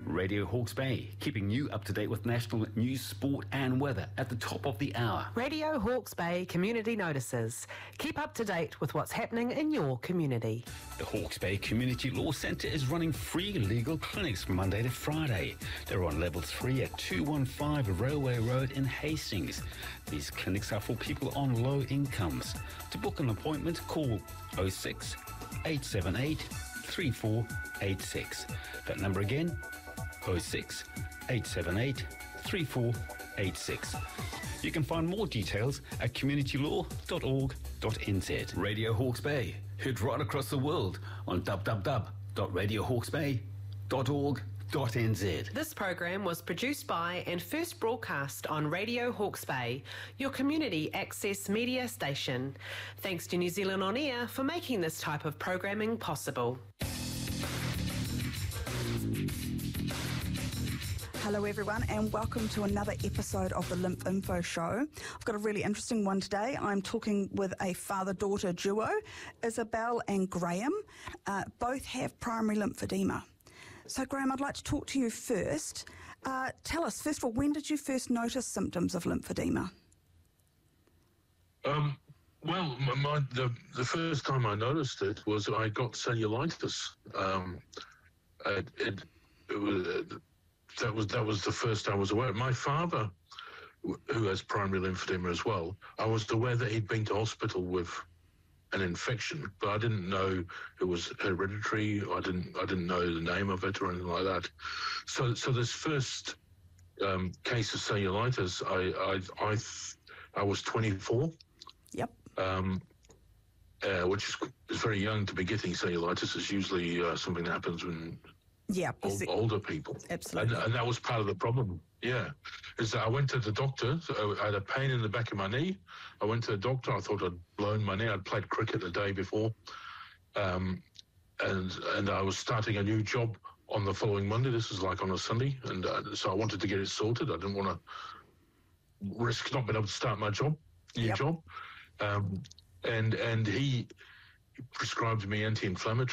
Radio Hawke's Bay, keeping you up to date with national news, sport and weather at the top of the hour. Radio Hawke's Bay Community Notices. Keep up to date with what's happening in your community. The Hawke's Bay Community Law Centre is running free legal clinics from Monday to Friday. They're on level 3 at 215 Railway Road in Hastings. These clinics are for people on low incomes. To book an appointment, call 06 878 3486. That number again, 06 878 3486. You can find more details at communitylaw.org.nz. Radio Hawke's Bay, heard right across the world on www.radiohawksbay.org.nz. This program was produced by and first broadcast on Radio Hawke's Bay, your community access media station. Thanks to New Zealand On Air for making this type of programming possible. Hello everyone and welcome to another episode of the Lymph Info Show. I've got a really interesting one today. I'm talking with a father-daughter duo, Isabel and Graham. Both have primary lymphedema. So Graham, I'd like to talk to you first. Tell us, first of all, when did you first notice symptoms of lymphedema? Well, the first time I noticed it was I got cellulitis. That was the first I was aware. My father, who has primary lymphedema as well, I was aware that he'd been to hospital with an infection, but I didn't know it was hereditary. I didn't know the name of it or anything like that. So this first case of cellulitis, I was 24. Yep. Which is very young to be getting cellulitis. It's usually something that happens when older people. Absolutely. And that was part of the problem. Yeah. Is that I went to the doctor. So I had a pain in the back of my knee. I went to the doctor. I thought I'd blown my knee. I'd played cricket the day before. And I was starting a new job on the following Monday. This was like on a Sunday. And so I wanted to get it sorted. I didn't want to risk not being able to start my job, new job. And he prescribed me anti-inflammatory